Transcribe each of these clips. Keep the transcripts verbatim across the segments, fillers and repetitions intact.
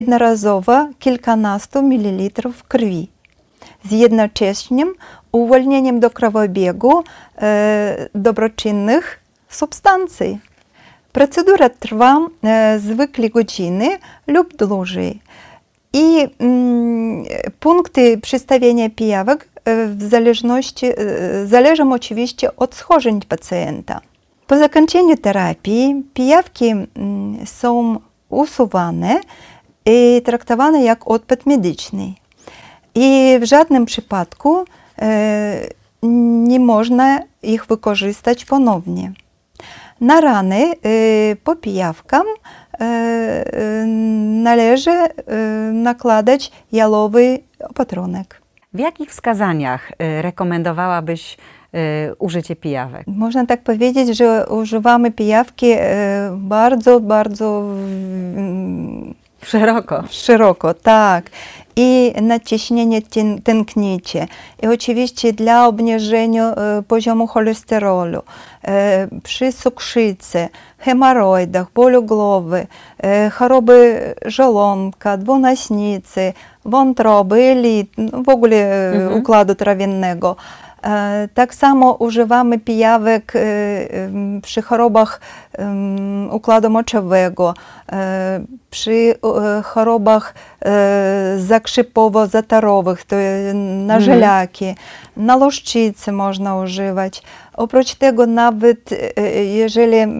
jednorazowo kilkanastu mililitrów krwi z jednoczesnym uwolnieniem do krwobiegu e, dobroczynnych substancji. Procedura trwa e, zwykle godziny lub dłużej. I mm, punkty przystawienia pijawek e, w zależności, e, zależą oczywiście od schorzeń pacjenta. Po zakończeniu terapii pijawki mm, są usuwane i traktowane jak odpad medyczny. I w żadnym przypadku e, nie można ich wykorzystać ponownie. Na rany e, po pijawkach e, należy e, nakładać jalowy opatrunek. W jakich wskazaniach e, rekomendowałabyś e, użycie pijawek? Można tak powiedzieć, że używamy pijawki e, bardzo, bardzo szeroko. Szeroko, tak. I nadciśnienie tętnicze. I oczywiście dla obniżenia e, poziomu cholesterolu, e, przy cukrzycy, hemoroidach, bólu głowy, e, choroby żołądka, dwunastnicy, wątroby, jelit, w ogóle mhm. układu trawiennego. E, tak samo używamy pijawek e, przy chorobach e, układu moczowego, e, przy e, chorobach e, zakrzepowo-zatarowych, to na żylaki, mhm. na łuszczycy można używać. Oprócz tego nawet e, jeżeli e,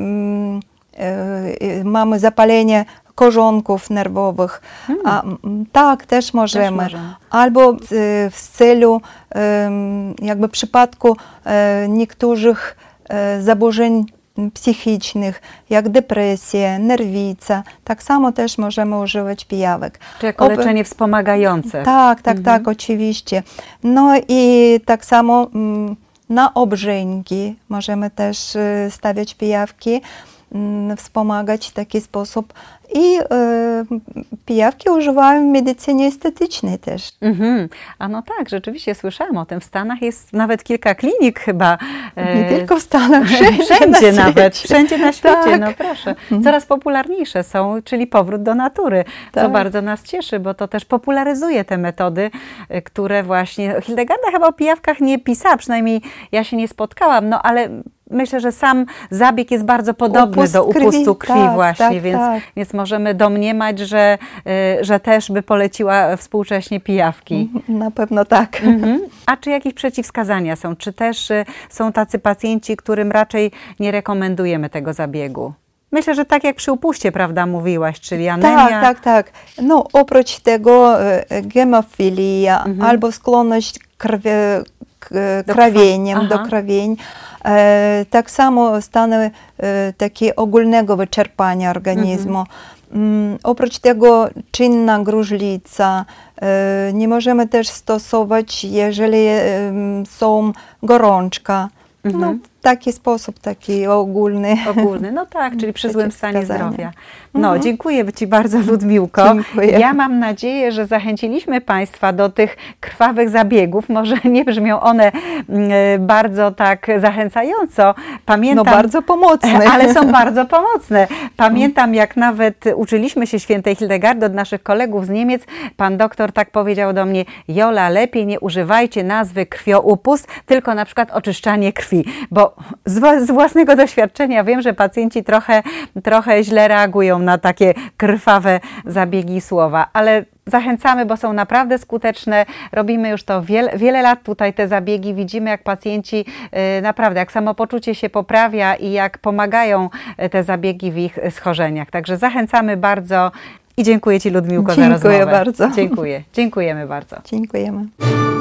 mamy zapalenie korzonków nerwowych, hmm. a, tak, też możemy. Też możemy. Albo w celu jakby w przypadku niektórych zaburzeń psychicznych, jak depresja, nerwica, tak samo też możemy używać pijawek. Czy jako Ob... leczenie wspomagające. Tak, tak, mhm. tak, oczywiście. No i tak samo na obrzęki możemy też stawiać pijawki, wspomagać w taki sposób. I e, pijawki używają w medycynie estetycznej też. Mm-hmm. A no tak, rzeczywiście słyszałam o tym. W Stanach jest nawet kilka klinik chyba. E, Nie tylko w Stanach, wszędzie, wszędzie na nawet, wszędzie na świecie, tak. no proszę. Coraz popularniejsze są, czyli powrót do natury, tak. co bardzo nas cieszy, bo to też popularyzuje te metody, które właśnie... Hildegarda chyba o pijawkach nie pisała, przynajmniej ja się nie spotkałam, no ale... Myślę, że sam zabieg jest bardzo podobny Upust do upustu krwi, krwi tak, właśnie, tak, więc, tak. więc możemy domniemać, że, y, że też by poleciła współcześnie pijawki. Na pewno tak. Mhm. A czy jakieś przeciwwskazania są? Czy też y, są tacy pacjenci, którym raczej nie rekomendujemy tego zabiegu? Myślę, że tak jak przy upuście, prawda, mówiłaś, czyli anemia. Tak, tak, tak. No oprócz tego y, hemofilia mhm. albo skłonność krwie, k, krawieniem, do, do krawień. E, tak samo stany e, takie ogólnego wyczerpania organizmu. Mhm. E, oprócz tego czynna gruźlica. E, nie możemy też stosować, jeżeli e, są gorączka. Mhm. No, w taki sposób, taki ogólny. Ogólny, no tak, czyli przy złym stanie zdrowia. No, mhm. dziękuję Ci bardzo, Ludmiłko. Dziękuję. Ja mam nadzieję, że zachęciliśmy Państwa do tych krwawych zabiegów. Może nie brzmią one bardzo tak zachęcająco. Pamiętam, no bardzo pomocne. Ale są bardzo pomocne. Pamiętam, jak nawet uczyliśmy się świętej Hildegardy od naszych kolegów z Niemiec, pan doktor tak powiedział do mnie: Jola, lepiej nie używajcie nazwy krwioupust, tylko na przykład oczyszczanie krwi. Bo z, z własnego doświadczenia wiem, że pacjenci trochę, trochę źle reagują na takie krwawe zabiegi słowa, ale zachęcamy, bo są naprawdę skuteczne. Robimy już to wiele, wiele lat tutaj te zabiegi. Widzimy, jak pacjenci yy, naprawdę, jak samopoczucie się poprawia i jak pomagają te zabiegi w ich schorzeniach. Także zachęcamy bardzo i dziękuję Ci, Ludmiłko, dziękuję za rozmowę. Dziękuję bardzo. Dziękuję. Dziękujemy bardzo. Dziękujemy.